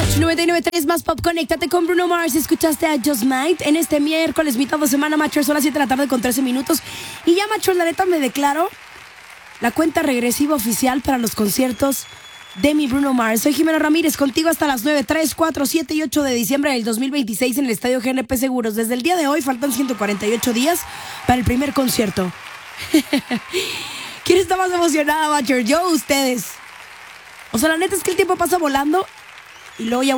99.3 más pop, conéctate con Bruno Mars. Escuchaste a Just Might en este miércoles, mitad de semana, Macho. Son las 7 de la tarde con 13 minutos. Y ya, Macho, la neta me declaro la cuenta regresiva oficial para los conciertos de mi Bruno Mars. Soy Jimena Ramírez, contigo hasta las 9, 3, 4, 7 y 8 de diciembre del 2026 en el Estadio GNP Seguros. Desde el día de hoy faltan 148 días para el primer concierto. ¿Quién está más emocionada, Macho? ¿Yo o ustedes? O sea, la neta es que el tiempo pasa volando y luego ya